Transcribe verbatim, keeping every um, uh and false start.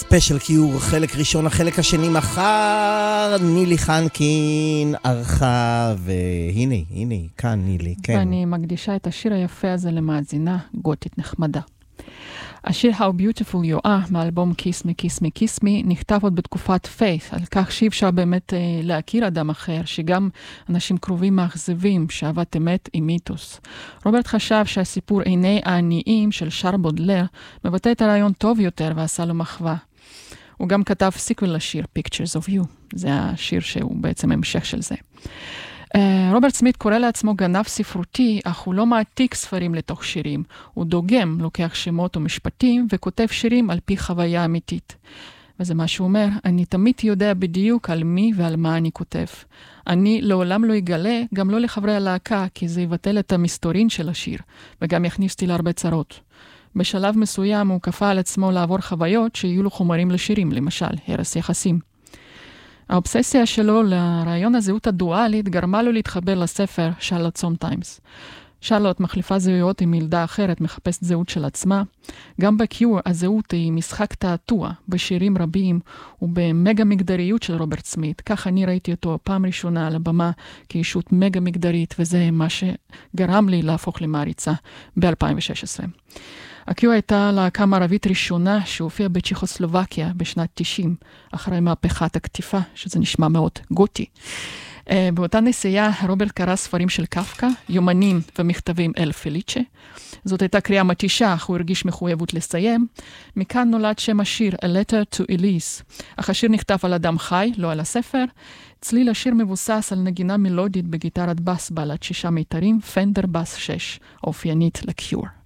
ספיישל קיור, חלק ראשון, החלק השני מחר, נילי חנקין ערכה, והנה, הנה, כאן נילי, כן. ואני מקדישה את השיר היפה הזה למאזינה גותית נחמדה. השיר How Beautiful You Are מאלבום Kiss Me, Kiss Me, Kiss Me נכתב עוד בתקופת פיית' על כך שאי אפשר באמת אה, להכיר אדם אחר, שגם אנשים קרובים מאכזבים, שאהבת אמת היא מיתוס. רוברט חשב שהסיפור עיני העניים של שר בודלר מבטא את הרעיון טוב יותר ועשה לו מחווה. הוא גם כתב סיקוול לשיר Pictures of You, זה השיר שהוא בעצם המשך של זה. רוברט סמית קורא לעצמו גנב ספרותי, אך הוא לא מעתיק ספרים לתוך שירים. הוא דוגם, לוקח שמות ומשפטים וכותב שירים על פי חוויה אמיתית. וזה מה שהוא אומר, אני תמיד יודע בדיוק על מי ועל מה אני כותב. אני לעולם לא אגלה, גם לא לחברי הלהקה, כי זה יבטל את המסתורין של השיר, וגם יכניס אותי להרבה צרות. בשלב מסוים הוא כפה על עצמו לעבור חוויות שיהיו לו חומרים לשירים, למשל, הרס יחסים. האובססיה שלו לרעיון הזהות הדואלית גרמה לו להתחבר לספר שרלוט סומטיימס. שרלוט מחליפה זהויות עם ילדה אחרת, מחפשת זהות של עצמה. גם בקיור הזהות היא משחק תעתוע בשירים רבים ובמגה מגדריות של רוברט סמית. כך אני ראיתי אותו פעם ראשונה על הבמה כאישות מגה מגדרית, וזה מה שגרם לי להפוך למעריצה ב-אלפיים ושש עשרה. הקיו הייתה להקה מערבית ראשונה שהופיעה בצ'כוסלובקיה בשנת תשעים, אחרי מהפכת הקטיפה, שזה נשמע מאוד גותי. Uh, באותה נסיעה רוברט קרא ספרים של קפקא, יומנים ומכתבים אל פליצ'ה. זאת הייתה קריאה מתישה, אך הוא הרגיש מחויבות לסיים. מכאן נולד שם השיר A Letter to Elise. אך השיר נכתב על אדם חי, לא על הספר. צליל השיר מבוסס על נגינה מלודית בגיטרת בס בעלת שישה מיתרים, פנדר בס שש, אופיינית לקיור.